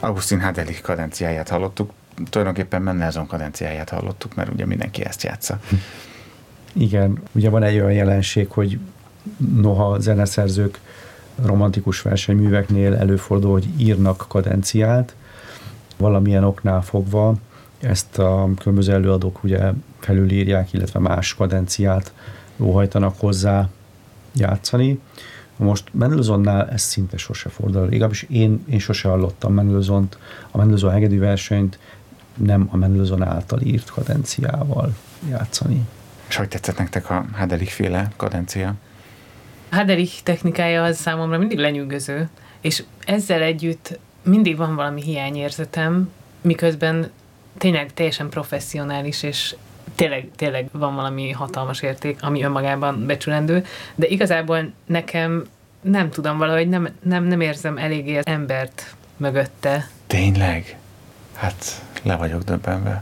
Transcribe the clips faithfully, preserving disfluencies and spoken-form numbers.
Augustin Hadelich kadenciáját hallottuk, tulajdonképpen Mendelssohn kadenciáját hallottuk, mert ugye mindenki ezt játsza. Igen, ugye van egy olyan jelenség, hogy noha zeneszerzők romantikus versenyműveknél előfordul, hogy írnak kadenciát, valamilyen oknál fogva ezt a különböző előadók ugye felülírják, illetve más kadenciát óhajtanak hozzá játszani. Most Mendelssohnnál ez szinte sose fordul. Legalábbis én, én sose hallottam Mendelssohnt, a Mendelssohn hegedű versenyt nem a Mendelssohn által írt kadenciával játszani. És hogy tetszett nektek a Hadelich-féle kadencia? Hadelich technikája az számomra mindig lenyűgöző, és ezzel együtt mindig van valami hiányérzetem, miközben tényleg teljesen professzionális, és tényleg, tényleg van valami hatalmas érték, ami önmagában becsülendő, de igazából nekem nem tudom, valahogy nem, nem, nem érzem eléggé az embert mögötte. Tényleg? Hát le vagyok döbbenve.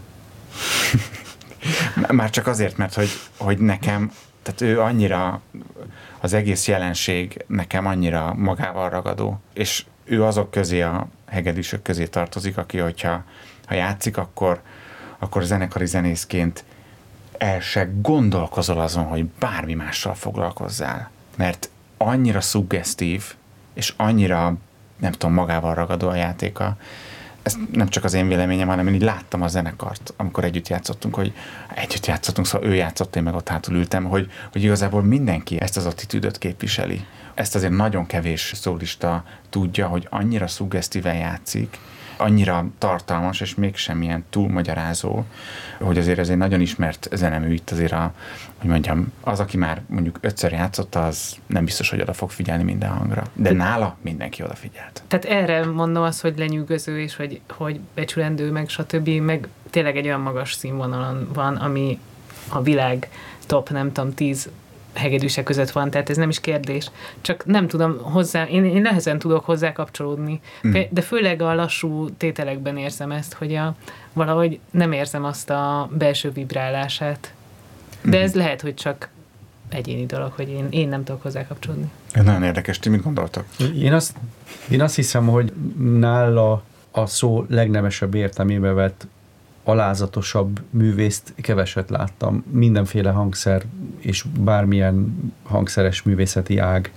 Már csak azért, mert hogy, hogy nekem, tehát ő annyira, az egész jelenség nekem annyira magával ragadó, és ő azok közé, a hegedűsök közé tartozik, aki, hogyha ha játszik, akkor, akkor zenekari zenészként el se gondolkozol azon, hogy bármi mással foglalkozzál. Mert annyira szuggesztív, és annyira, nem tudom, magával ragadó a játéka. Ez nem csak az én véleményem, hanem én így láttam a zenekart, amikor együtt játszottunk, hogy együtt játszottunk, szóval ő játszott, én meg ott hátul ültem, hogy, hogy igazából mindenki ezt az attitűdöt képviseli. Ezt azért nagyon kevés szólista tudja, hogy annyira szuggesztíven játszik, annyira tartalmas, és mégsem ilyen túlmagyarázó, hogy azért ez egy nagyon ismert zenemű itt azért a, hogy mondjam, az, aki már mondjuk ötször játszotta, az nem biztos, hogy oda fog figyelni minden hangra. De Te, nála mindenki odafigyelt. Tehát erre mondom azt, hogy lenyűgöző, és hogy, hogy becsülendő, meg stb., meg tényleg egy olyan magas színvonalon van, ami a világ top, nem tudom, tíz hegedűsek között van, tehát ez nem is kérdés. Csak nem tudom hozzá, én, én nehezen tudok hozzá kapcsolódni. Mm. De főleg a lassú tételekben érzem ezt, hogy a, valahogy nem érzem azt a belső vibrálását. De ez mm. lehet, hogy csak egyéni dolog, hogy én, én nem tudok hozzá kapcsolódni. Ez nagyon érdekes. Ti mit gondoltok? Én azt, én azt hiszem, hogy nála a szó legnemesebb értelmébe vett alázatosabb művészt keveset láttam. Mindenféle hangszer és bármilyen hangszeres művészeti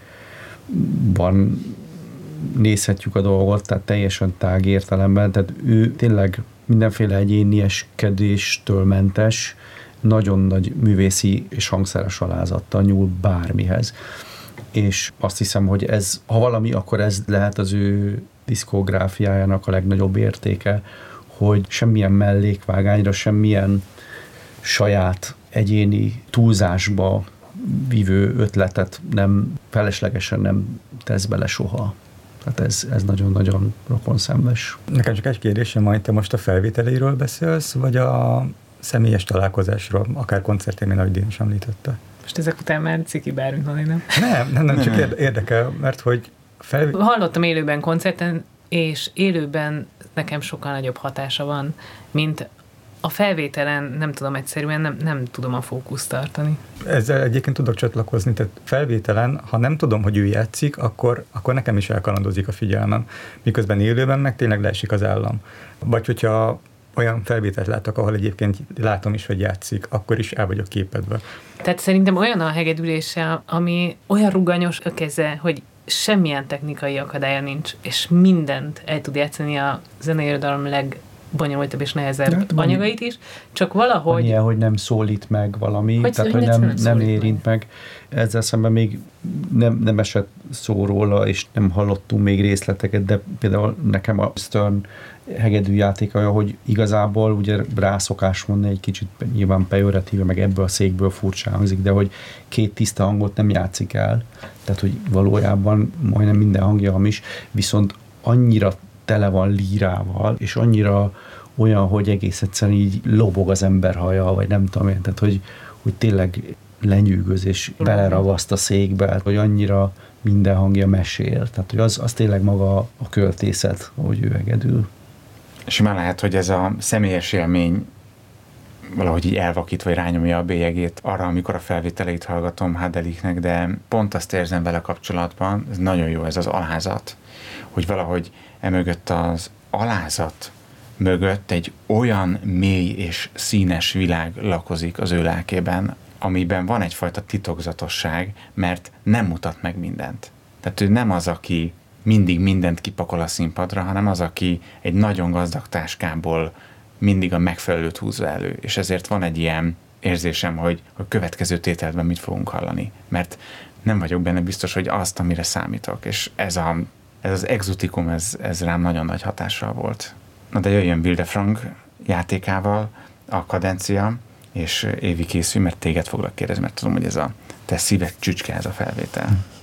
ágban nézhetjük a dolgot, tehát teljesen tág értelemben, tehát ő tényleg mindenféle egyénieskedéstől mentes, nagyon nagy művészi és hangszeres alázattal nyúl bármihez. És azt hiszem, hogy ez, ha valami, akkor ez lehet az ő diszkográfiájának a legnagyobb értéke, hogy semmilyen mellékvágányra, semmilyen saját egyéni túlzásba vívő ötletet nem, feleslegesen nem tesz bele soha. Tehát ez, ez nagyon-nagyon rokonszenves. Nekem csak egy kérdésem, majd te most a felvételeiről beszélsz, vagy a személyes találkozásról, akár koncertén, ahogy Dénes említette? Most ezek után már ciki bármit mondani, nem? Nem, nem, nem, csak érdekel, mert hogy felvé... Hallottam élőben koncerten, és élőben nekem sokkal nagyobb hatása van, mint a felvételen, nem tudom, egyszerűen nem, nem tudom a fókuszt tartani. Ezzel egyébként tudok csatlakozni, tehát felvételen, ha nem tudom, hogy ő játszik, akkor, akkor nekem is elkalandozik a figyelmem, miközben élőben meg tényleg leesik az állam. Vagy hogyha olyan felvételt látok, ahol egyébként látom is, hogy játszik, akkor is el vagyok képedve. Tehát szerintem olyan a hegedülése, ami olyan ruganyos a keze, hogy semmilyen technikai akadálya nincs, és mindent el tud játszani a zeneirodalom legbonyolultabb és nehezebb ja, anyagait is, csak valahogy... Ilyen, hogy nem szólít meg valami, hogy tehát hogy nem, nem, nem érint meg. meg. Ezzel szemben még nem, nem esett szó róla, és nem hallottunk még részleteket, de például nekem a Stern hegedű játéka, hogy igazából ugye rászokás mondani, egy kicsit nyilván pejoratíve, meg ebből a székből furcsán hangzik, de hogy két tiszta hangot nem játszik el, tehát hogy valójában majdnem minden hangja hamis, viszont annyira tele van lírával, és annyira olyan, hogy egész egyszerűen így lobog az ember haja, vagy nem tudom én, tehát hogy, hogy tényleg lenyűgöz, és beleragaszt a székbe, hogy annyira minden hangja mesél, tehát hogy az, az tényleg maga a költészet, ahogy ő hegedül. És már lehet, hogy ez a személyes élmény valahogy így elvakít, vagy rányomja a bélyegét arra, amikor a felvételeit hallgatom Hadelichnek, de pont azt érzem vele kapcsolatban, ez nagyon jó, ez az alázat, hogy valahogy emögött az alázat mögött egy olyan mély és színes világ lakozik az ő lelkében, amiben van egyfajta titokzatosság, mert nem mutat meg mindent. Tehát ő nem az, aki mindig mindent kipakol a színpadra, hanem az, aki egy nagyon gazdag táskából mindig a megfelelőt húzza elő. És ezért van egy ilyen érzésem, hogy a következő tételben mit fogunk hallani. Mert nem vagyok benne biztos, hogy azt, amire számítok. És ez, a, ez az exotikum, ez, ez rám nagyon nagy hatással volt. Na de jöjjön Wilde Frank játékával, a kadencia, és Évi készül, mert téged foglak kérdezni, mert tudom, hogy ez a te szíved csücske, ez a felvétel.